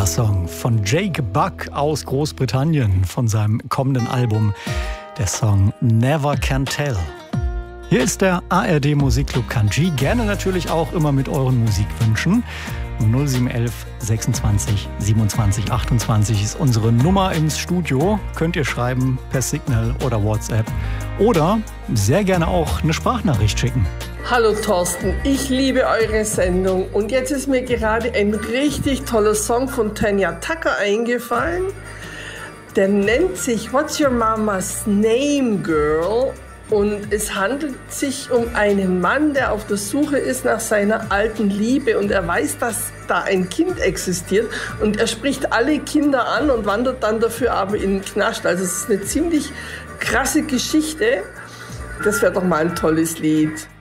Song von Jake Buck aus Großbritannien von seinem kommenden Album. Der Song Never Can Tell. Hier ist der ARD Musikclub Country. Gerne natürlich auch immer mit euren Musikwünschen. 0711 26 27 28 ist unsere Nummer ins Studio. Könnt ihr schreiben per Signal oder WhatsApp. Oder sehr gerne auch eine Sprachnachricht schicken. Hallo Thorsten, ich liebe eure Sendung. Und jetzt ist mir gerade ein richtig toller Song von Tanya Tucker eingefallen. Der nennt sich What's Your Mama's Name, Girl? Und es handelt sich um einen Mann, der auf der Suche ist nach seiner alten Liebe. Und er weiß, dass da ein Kind existiert. Und er spricht alle Kinder an und wandert dann dafür aber in den Knast. Also es ist eine ziemlich krasse Geschichte. Das wäre doch mal ein tolles Lied.